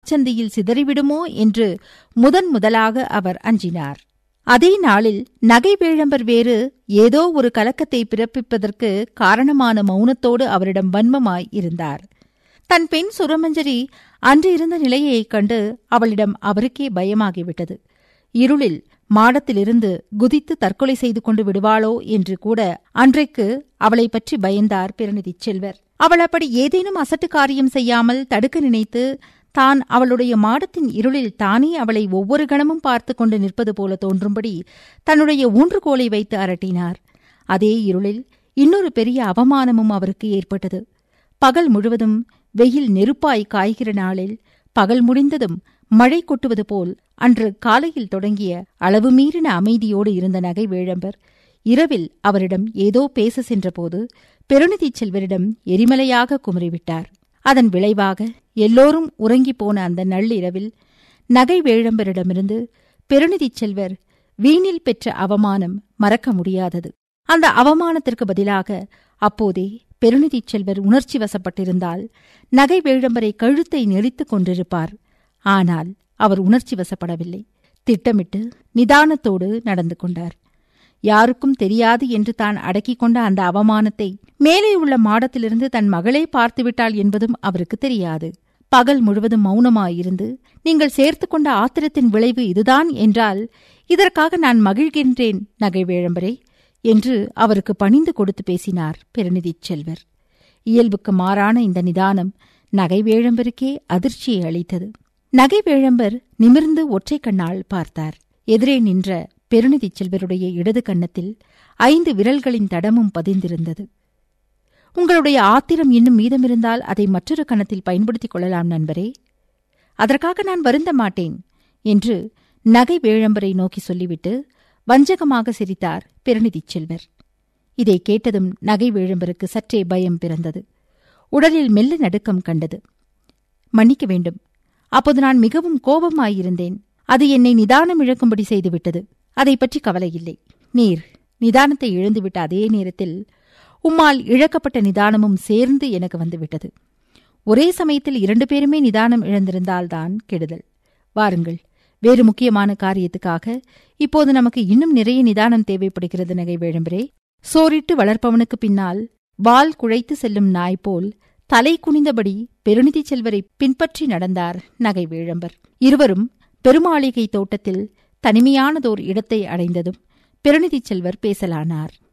முச்சந்தியில் சிதறிவிடுமோ என்று முதலாக அவர் அஞ்சினார். அதே நாளில் நகை வேழம்பர் வேறு ஏதோ ஒரு கலக்கத்தை பிறப்பிப்பதற்கு காரணமான மௌனத்தோடு அவரிடம் வன்மமாய் இருந்தார். தன் பெண் சுரமஞ்சரி அன்று இருந்த நிலையைக் கண்டு அவளிடம் அவருக்கே பயமாகிவிட்டது. இருளில் மாடத்திலிருந்து குதித்து தற்கொலை செய்து கொண்டு விடுவாளோ என்று கூட அன்றைக்கு அவளை பற்றி பயந்தார் பிரநிதிச் செல்வர். அவள் அப்படி ஏதேனும் அசட்டு காரியம் செய்யாமல் தடுக்க நினைத்து தான் அவளுடைய மாடத்தின் இருளில் தானே அவளை ஒவ்வொரு கணமும் பார்த்து கொண்டு நிற்பது போல தோன்றும்படி தன்னுடைய ஊன்றுகோலை வைத்து அரட்டினார். அதே இருளில் இன்னொரு பெரிய அவமானமும் அவருக்கு ஏற்பட்டது. பகல் முழுவதும் வெயில் நெருப்பாய் காய்கிற நாளில் பகல் முடிந்ததும் மழை கொட்டுவது போல் அன்று காலையில் தொடங்கிய அளவு மீறின அமைதியோடு இருந்த நகை வேழம்பர் இரவில் அவரிடம் ஏதோ பேச சென்றபோது பெருநிதிச் செல்வரிடம் எரிமலையாக குமரிவிட்டார். அதன் விளைவாக எல்லோரும் உறங்கிப் போன அந்த நள்ளிரவில் நகை வேழம்பரிடமிருந்து பெருநிதிச் செல்வர் வீணில் பெற்ற அவமானம் மறக்க முடியாதது. அந்த அவமானத்திற்கு பதிலாக அப்போதே பெருநிதிச் செல்வர் உணர்ச்சி வசப்பட்டிருந்தால் நகை வேழம்பரை கழுத்தை நெரித்துக் கொண்டிருப்பார். ஆனால் அவர் உணர்ச்சி வசப்படவில்லை. திட்டமிட்டு நிதானத்தோடு நடந்து கொண்டார். யாருக்கும் தெரியாது என்று தான் அடக்கிக் கொண்ட அந்த அவமானத்தை மேலே உள்ள மாடத்திலிருந்து தன் மகளே பார்த்துவிட்டாள் என்பதும் அவருக்கு தெரியாது. பகல் முழுவதும் மௌனமாயிருந்து நீங்கள் சேர்த்துக் கொண்ட ஆத்திரத்தின் விளைவு இதுதான் என்றால் இதற்காக நான் மகிழ்கின்றேன் நகை வேழம்பரே என்று அவருக்கு பணிந்து கொடுத்து பேசினார் பெருநிதிச் செல்வர். இயல்புக்கு மாறான இந்த நிதானம் நகை வேழம்பருக்கே அதிர்ச்சியை அளித்தது. நகை வேழம்பர் நிமிர்ந்து ஒற்றை கண்ணால் பார்த்தார். எதிரே நின்ற பெருநிதிச் செல்வருடைய இடது கன்னத்தில் 5 விரல்களின் தடமும் பதிந்திருந்தது. உங்களுடைய ஆத்திரம் இன்னும் மீதமிருந்தால் அதை மற்றொரு கன்னத்தில் பயன்படுத்திக் கொள்ளலாம் நண்பரே. அதற்காக நான் வருந்த மாட்டேன் என்று நகை வேழம்பரை நோக்கி சொல்லிவிட்டு வஞ்சகமாக சிரித்தார் பெருநிதிச் செல்வர். இதை கேட்டதும் நகை வேழம்பருக்கு சற்றே பயம் பிறந்தது. உடலில் மெல்ல நடுக்கம் கண்டது. மன்னிக்க வேண்டும், அப்போது நான் மிகவும் கோபமாயிருந்தேன். அது என்னை நிதானம் இழக்கும்படி செய்துவிட்டது. அதை பற்றி கவலையில்லை. நீர் நிதானத்தை இழந்துவிட்ட அதே நேரத்தில் உம்மால் இழக்கப்பட்ட நிதானமும் சேர்ந்து எனக்கு வந்துவிட்டது. ஒரே சமயத்தில் 2 பேருமே நிதானம் இழந்திருந்தால்தான் கெடுதல். வாருங்கள், வேறு முக்கியமான காரியத்துக்காக இப்போது நமக்கு இன்னும் நிறைய நிதானம் தேவைப்படுகிறது நகை வேழம்பரே. சோறிட்டு வளர்ப்பவனுக்கு பின்னால் வால் குழைத்து செல்லும் நாய் போல் தலை குனிந்தபடி பெருநிதிச் செல்வரை பின்பற்றி நடந்தார் நகை வேழம்பர். இருவரும் பெருமாளிகை தோட்டத்தில் தனிமையானதோர் இடத்தை அடைந்ததும் பெருநிதிச் செல்வர் பேசலானார்.